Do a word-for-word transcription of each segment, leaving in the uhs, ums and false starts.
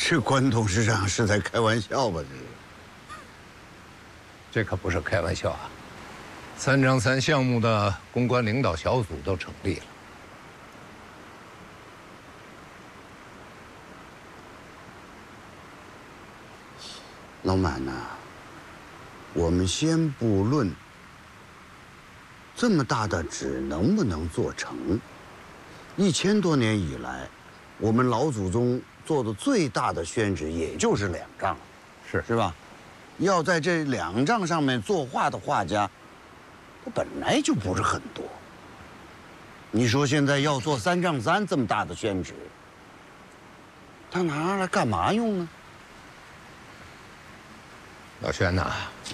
这关董事长是在开玩笑吧？ 这这可不是开玩笑啊！三张三项目的公关领导小组都成立了。 老满呐，我们先不论这么大的纸能不能做成，一千多年以来，我们老祖宗做的最大的宣纸也就是两丈， 是是吧？要在这两丈上面作画的画家，他本来就不是很多。你说现在要做三丈三这么大的宣纸，他拿来干嘛用呢？ 老轩呐，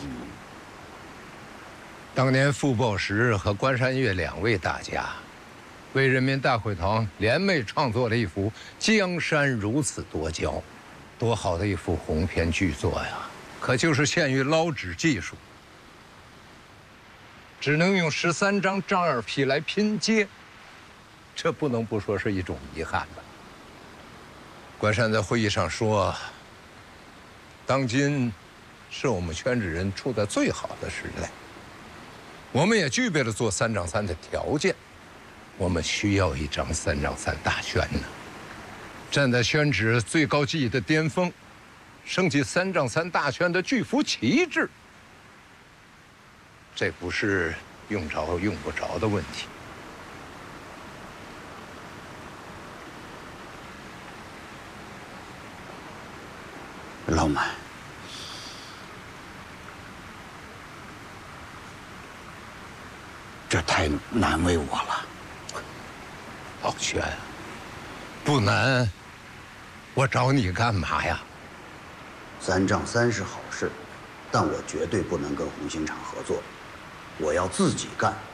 当年傅抱石和关山月两位大家，为人民大会堂联袂创作了一幅《江山如此多娇》，多好的一幅鸿篇巨作呀！可就是限于捞纸技术，只能用十三张丈二匹来拼接，这不能不说是一种遗憾吧。关山在会议上说，当今是我们宣纸人处在最好的时代，我们也具备了做三丈三的条件，我们需要一张三丈三大宣呢。站在宣纸最高技艺的巅峰，升起三丈三大宣的巨幅旗帜，这不是用着用不着的问题。 老满，这太难为我了。 老轩，不难，我找你干嘛呀？ 三丈三是好事，但我绝对不能跟红星厂合作，我要自己干。